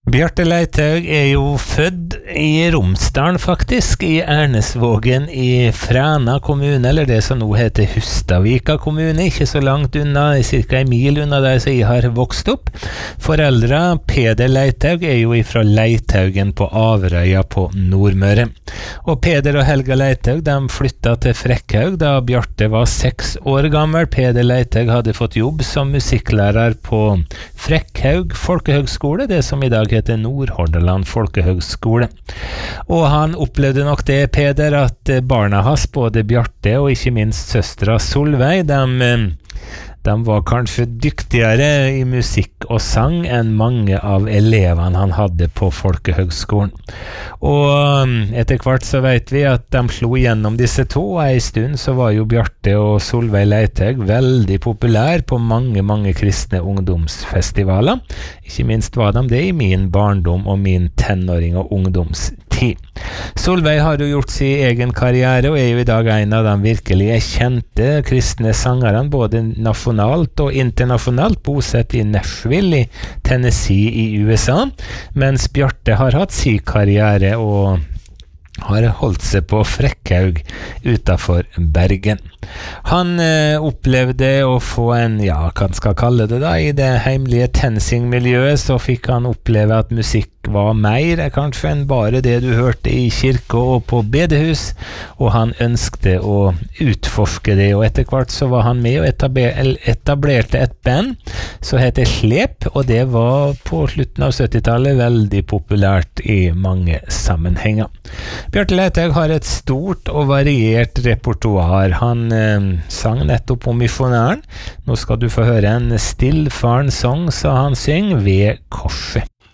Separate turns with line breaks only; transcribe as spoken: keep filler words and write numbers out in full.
Bjarte Leithaug er jo født i Romsdalen faktisk, i Ernesvågen i Fræna kommune, eller det som nå heter Hustadvika kommune, ikke så langt unna, cirka en mil unna der så jeg har vokst opp. Foreldre Peder Leithaug er jo ifra Leithaugen på Averøya på Nordmøre. Og Peder og Helga Leithaug de flyttet til Frekkhaug da Bjarte var seks år gammel. Peder Leithaug hadde fått jobb som musikklærer på Frekkhaug Folkehøgskole, det som i dag heter Nordhordaland Folkehøgskole. Og han opplevde nok det, Peder, at barna hans, både Bjarte og ikke minst søstera Solveig, de, de var kanskje dyktigere i musikk og sang enn mange av elevene han hadde på Folkehøgskolen. Og etter hvert så vet vi at de slo gjennom disse to, og en stund så var jo Bjarte og Solveig Leithaug veldig populær på mange, mange kristne ungdomsfestivaler. Ikke minst var de det i min barndom og min tenåring- og ungdomstid. Solveig har jo gjort sin egen karriere og er jo i dag en av de virkelig kjente kristne sangerne, både nasjonalt og internasjonalt, bosatt i Nashville i Tennessee i U S A, mens Bjarte har hatt sin karriere og har holdt seg på Frekkhaug utenfor Bergen. Han eh, opplevde å få en, ja, hva man skal kalle det da, i det heimlige TenSing-miljøet så fikk han oppleve at musikk var mer kanskje enn bare det du hørte i kirke og på bedehus, og han ønskte å utforske det, og etter hvert så var han med og etablerte et band som heter Slep, og det var på slutten av syttitallet veldig populært i mange sammenhenger. Bjarte Leithaug har et stort og variert repertoar. Han eh, sang nettopp om misjonæren. Nå skal du få høre en stillfaren sang, så han synger ved korset.